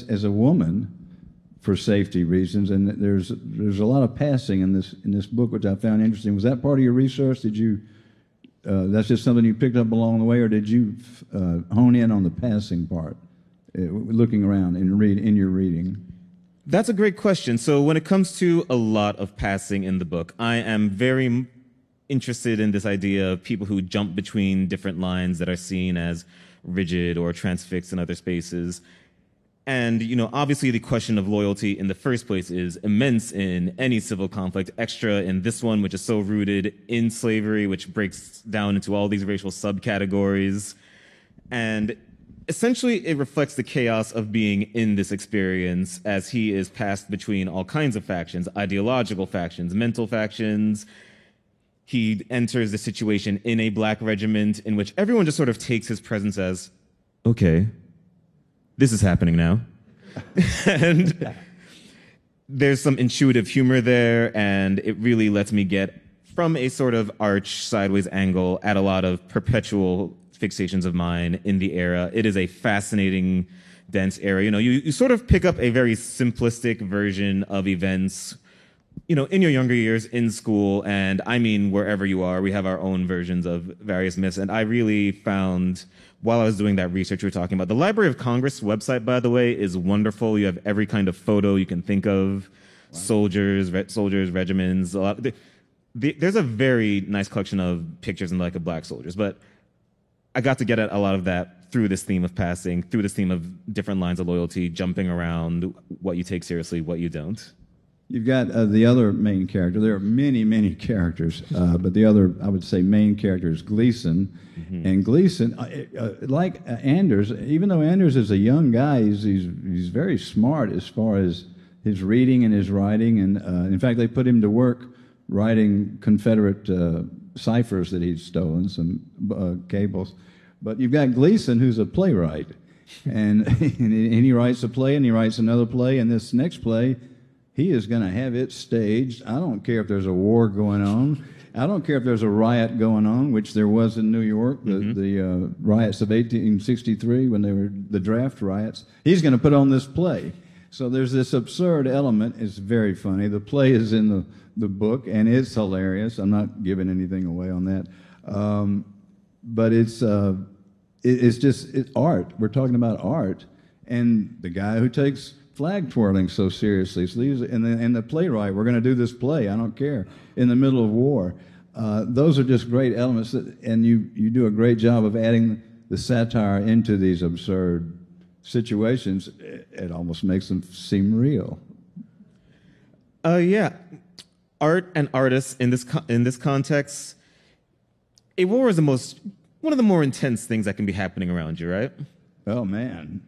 as a woman for safety reasons, and there's a lot of passing in this book, which I found interesting. Was that part of your research? Did you that's just something you picked up along the way, or did you hone in on the passing part, looking around in your reading? That's a great question. So when it comes to a lot of passing in the book, I am very interested in this idea of people who jump between different lines that are seen as rigid or transfixed in other spaces. And, obviously the question of loyalty in the first place is immense in any civil conflict, extra in this one, which is so rooted in slavery, which breaks down into all these racial subcategories. And essentially, it reflects the chaos of being in this experience as he is passed between all kinds of factions, ideological factions, mental factions. He enters the situation in a black regiment in which everyone just sort of takes his presence as, okay, this is happening now. And there's some intuitive humor there, and it really lets me get from a sort of arch sideways angle at a lot of perpetual fixations of mine in the era. It is a fascinating, dense era. You sort of pick up a very simplistic version of events, in your younger years in school, and I mean wherever you are, we have our own versions of various myths. And I really found, while I was doing that research we were talking about, the Library of Congress website, by the way, is wonderful. You have every kind of photo you can think of, wow. Soldiers, regiments, a lot. There's a very nice collection of pictures and of black soldiers, but I got to get at a lot of that through this theme of passing, through this theme of different lines of loyalty, jumping around, what you take seriously, what you don't. You've got the other main character. There are many, many characters, but the other, I would say, main character is Gleason. Mm-hmm. And Gleason, like Anders, even though Anders is a young guy, he's very smart as far as his reading and his writing. And in fact, they put him to work writing Confederate ciphers that he'd stolen, some cables. But you've got Gleason, who's a playwright. And he writes a play, and he writes another play, and this next play, he is going to have it staged. I don't care if there's a war going on. I don't care if there's a riot going on, which there was in New York, the riots of 1863 when they were the draft riots. He's going to put on this play. So there's this absurd element. It's very funny. The play is in the book, and it's hilarious. I'm not giving anything away on that. But it's art. We're talking about art. And the guy who takes flag twirling so seriously. So and the playwright, we're going to do this play, I don't care, in the middle of war. Those are just great elements, and you do a great job of adding the satire into these absurd situations. It almost makes them seem real. Yeah. Art and artists in this context, a war is one of the more intense things that can be happening around you, right? Oh, man.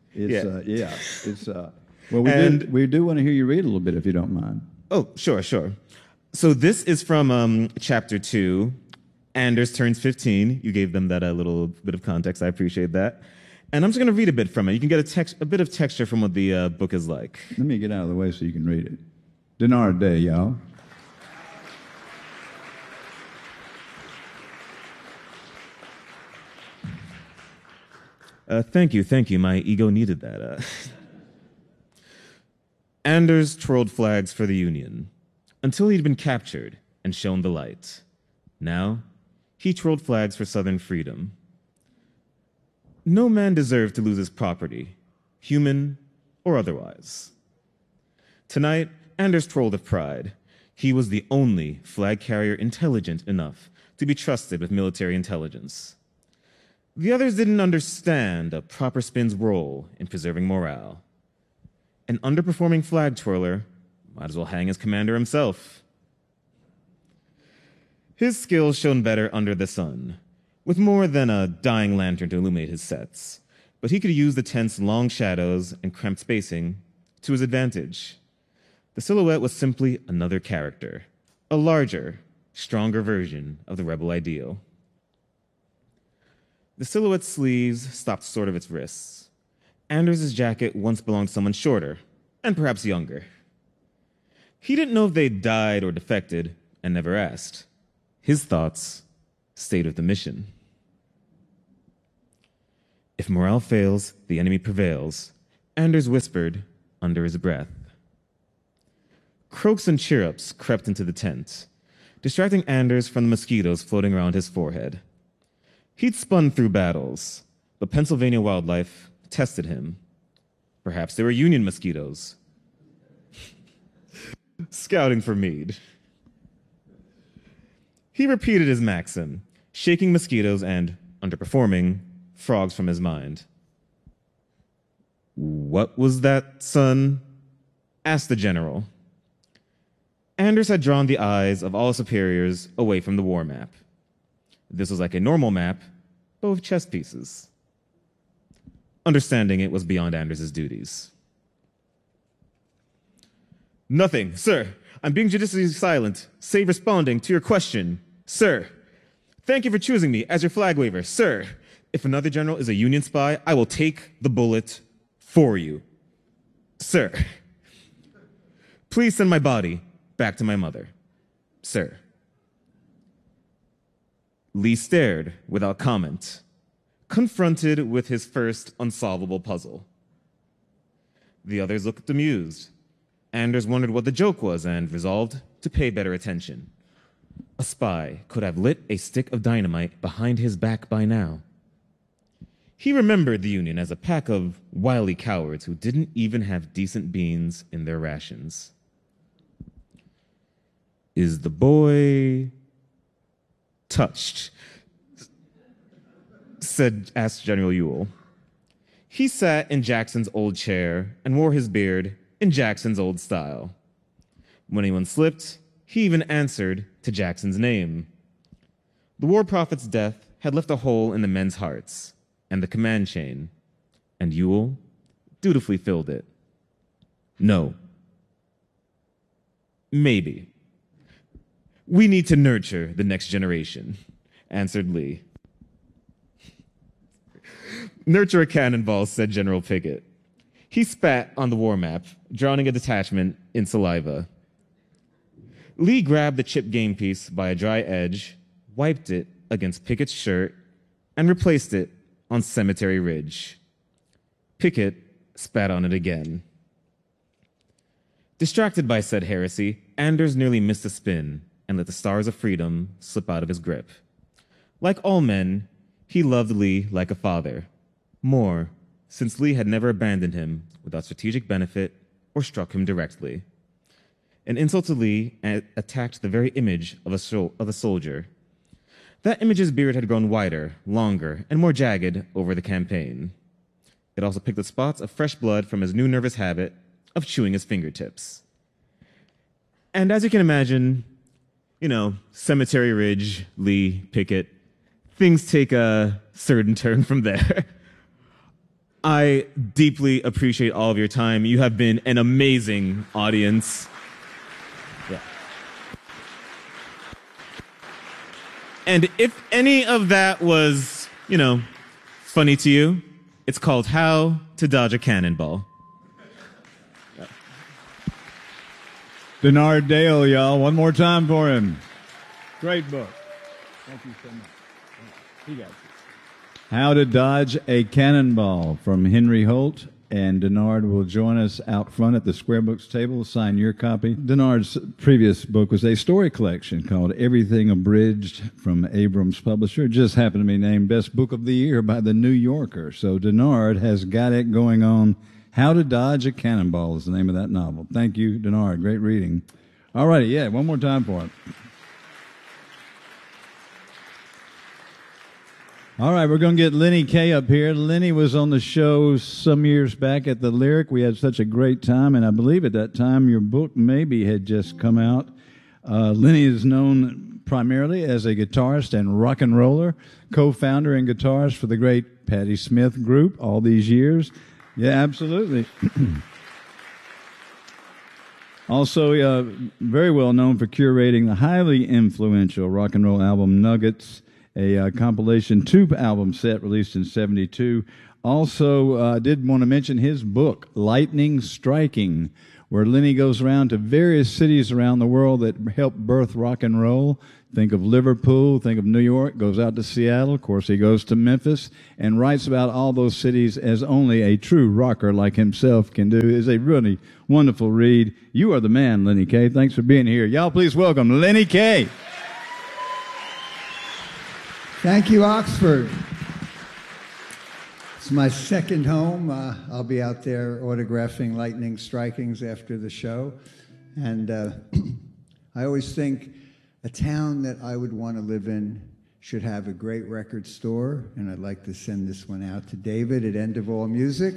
Well, we do want to hear you read a little bit, if you don't mind. Oh, sure. So this is from chapter 2. Anders turns 15. You gave them that little bit of context. I appreciate that. And I'm just going to read a bit from it. You can get a bit of texture from what the book is like. Let me get out of the way so you can read it. Dinar day, y'all. Thank you. My ego needed that. Anders twirled flags for the Union until he'd been captured and shown the light. Now, he twirled flags for Southern freedom. No man deserved to lose his property, human or otherwise. Tonight, Anders twirled with pride. He was the only flag carrier intelligent enough to be trusted with military intelligence. The others didn't understand a proper spin's role in preserving morale. An underperforming flag twirler might as well hang as commander himself. His skills shone better under the sun, with more than a dying lantern to illuminate his sets, but he could use the tent's long shadows and cramped spacing to his advantage. The silhouette was simply another character, a larger, stronger version of the rebel ideal. The silhouette's sleeves stopped short of its wrists. Anders' jacket once belonged to someone shorter, and perhaps younger. He didn't know if they'd died or defected, and never asked. His thoughts stayed with the mission. If morale fails, the enemy prevails. Anders whispered under his breath. Croaks and chirrups crept into the tent, distracting Anders from the mosquitoes floating around his forehead. He'd spun through battles, but Pennsylvania wildlife tested him. Perhaps they were Union mosquitoes. Scouting for Meade. He repeated his maxim, shaking mosquitoes and, underperforming, frogs from his mind. What was that, son? Asked the general. Anders had drawn the eyes of all superiors away from the war map. This was like a normal map, but with chess pieces. Understanding it was beyond Anders' duties. Nothing, sir. I'm being judiciously silent, save responding to your question. Sir, thank you for choosing me as your flag waver. Sir, if another general is a Union spy, I will take the bullet for you. Sir, please send my body back to my mother. Sir. Lee stared without comment, confronted with his first unsolvable puzzle. The others looked amused. Anders wondered what the joke was and resolved to pay better attention. A spy could have lit a stick of dynamite behind his back by now. He remembered the Union as a pack of wily cowards who didn't even have decent beans in their rations. Is the boy touched? Asked General Ewell. He sat in Jackson's old chair and wore his beard in Jackson's old style. When anyone slipped, he even answered to Jackson's name. The war prophet's death had left a hole in the men's hearts and the command chain, and Ewell dutifully filled it. No. Maybe. We need to nurture the next generation, answered Lee. Nurture a cannonball, said General Pickett. He spat on the war map, drowning a detachment in saliva. Lee grabbed the chipped game piece by a dry edge, wiped it against Pickett's shirt, and replaced it on Cemetery Ridge. Pickett spat on it again. Distracted by said heresy, Anders nearly missed a spin and let the stars of freedom slip out of his grip. Like all men, he loved Lee like a father. More, since Lee had never abandoned him without strategic benefit or struck him directly. An insult to Lee attacked the very image of a soldier. That image's beard had grown wider, longer, and more jagged over the campaign. It also picked up spots of fresh blood from his new nervous habit of chewing his fingertips. And as you can imagine, Cemetery Ridge, Lee, Pickett, things take a certain turn from there. I deeply appreciate all of your time. You have been an amazing audience. Yeah. And if any of that was, funny to you, it's called How to Dodge a Cannonball. Denard Dale, y'all. One more time for him. Great book. Thank you so much. You got it. How to Dodge a Cannonball from Henry Holt. And Denard will join us out front at the Square Books table. Sign your copy. Denard's previous book was a story collection called Everything Abridged from Abrams Publisher. It just happened to be named Best Book of the Year by the New Yorker. So Denard has got it going on. How to Dodge a Cannonball is the name of that novel. Thank you, Denard. Great reading. All righty, yeah, one more time for it. All right, we're going to get Lenny Kaye up here. Lenny was on the show some years back at the Lyric. We had such a great time, and I believe at that time your book maybe had just come out. Lenny is known primarily as a guitarist and rock and roller, co-founder and guitarist for the great Patti Smith group all these years. Yeah, absolutely. Also, very well known for curating the highly influential rock and roll album Nuggets, a compilation tube album set released in '72. Also, did want to mention his book, Lightning Striking, where Lenny goes around to various cities around the world that helped birth rock and roll, Think of Liverpool, think of New York, goes out to Seattle. Of course, he goes to Memphis and writes about all those cities as only a true rocker like himself can do. It's a really wonderful read. You are the man, Lenny Kaye. Thanks for being here. Y'all please welcome Lenny Kaye. Thank you, Oxford. It's my second home. I'll be out there autographing lightning strikings after the show. And I always think a town that I would want to live in should have a great record store. And I'd like to send this one out to David at End of All Music.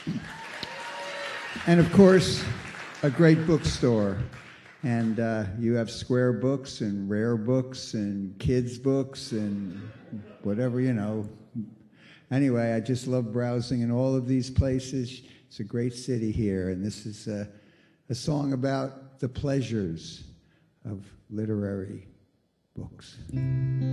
And of course, a great bookstore. And you have Square Books and Rare Books and kids' books and whatever, you know. Anyway, I just love browsing in all of these places. It's a great city here, and this is a song about the pleasures of literary books.